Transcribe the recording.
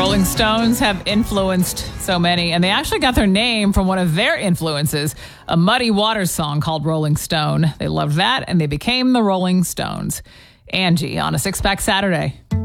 Rolling Stones have influenced so many, and they actually got their name from one of their influences, a Muddy Waters song called Rolling Stone. They loved that, and they became the Rolling Stones. Angie on a Six Pack Saturday.